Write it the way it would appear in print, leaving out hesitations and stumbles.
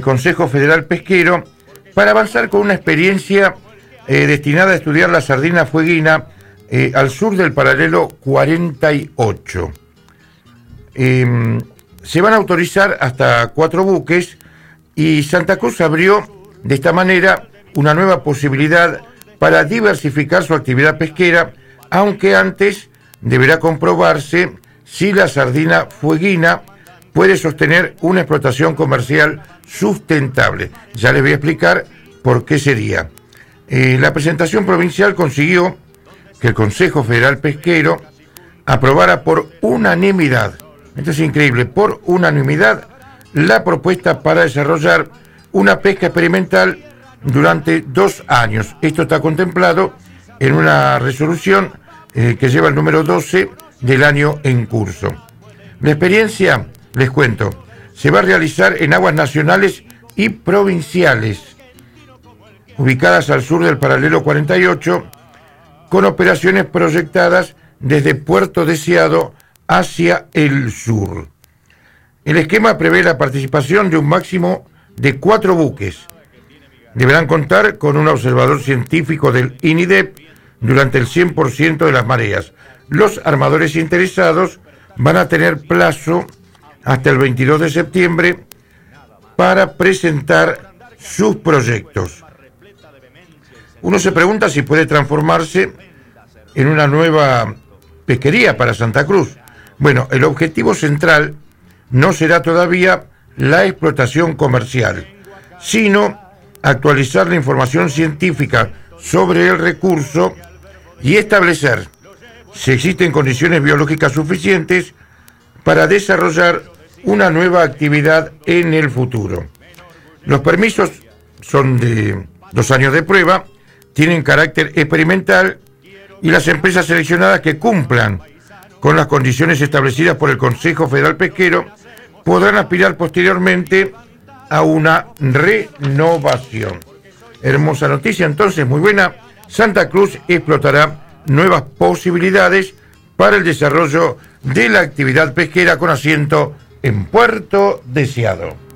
Consejo Federal Pesquero para avanzar con una experiencia destinada a estudiar la sardina fueguina al sur del paralelo 48. Se van a autorizar hasta 4 buques y Santa Cruz abrió de esta manera una nueva posibilidad para diversificar su actividad pesquera, aunque antes deberá comprobarse si la sardina fueguina puede sostener una explotación comercial sustentable. Ya les voy a explicar por qué sería. La presentación provincial consiguió que el Consejo Federal Pesquero aprobara por unanimidad, esto es increíble, por unanimidad, la propuesta para desarrollar una pesca experimental durante 2 años. Esto está contemplado en una resolución que lleva el número 12 del año en curso. La experiencia, les cuento, se va a realizar en aguas nacionales y provinciales, ubicadas al sur del paralelo 48, con operaciones proyectadas desde Puerto Deseado hacia el sur. El esquema prevé la participación de un máximo de 4 buques. Deberán contar con un observador científico del INIDEP durante el 100% de las mareas. Los armadores interesados van a tener plazo hasta el 22 de septiembre para presentar sus proyectos. Uno se pregunta si puede transformarse en una nueva pesquería para Santa Cruz. Bueno, el objetivo central no será todavía la explotación comercial, sino actualizar la información científica sobre el recurso y establecer si existen condiciones biológicas suficientes para desarrollar una nueva actividad en el futuro. Los permisos son de 2 años de prueba, tienen carácter experimental y las empresas seleccionadas que cumplan con las condiciones establecidas por el Consejo Federal Pesquero podrán aspirar posteriormente a una renovación. Hermosa noticia, entonces, muy buena. Santa Cruz explotará nuevas posibilidades para el desarrollo de la actividad pesquera con asiento en Puerto Deseado.